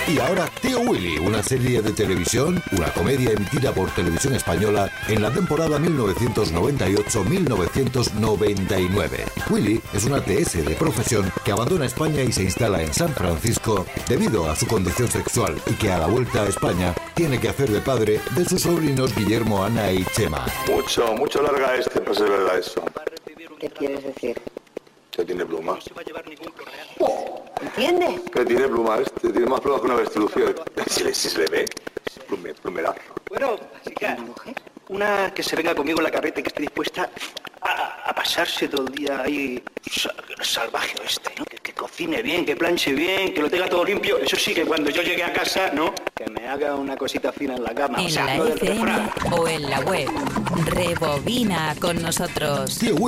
Y ahora Tío Willy, una serie de televisión, una comedia emitida por Televisión Española en la temporada 1998-1999. Willy es una TS de profesión que abandona España y se instala en San Francisco debido a su condición sexual y que a la vuelta a España tiene que hacer de padre de sus sobrinos Guillermo, Ana y Chema. Mucho larga pues es verdad eso. ¿Qué quieres decir? Que tiene plumas. ¿Entiendes? Que tiene plumas, tiene más plumas que una avestruz. Si se le ve, plumerazo. Bueno, chica, una que se venga conmigo en la carreta y que esté dispuesta a pasarse todo el día ahí salvaje oeste, ¿no? Que cocine bien, que planche bien, que lo tenga todo limpio. Eso sí, que cuando yo llegue a casa, ¿no? Que me haga una cosita fina en la cama. En la FM o en la web. Rebobina con nosotros. Tío Willy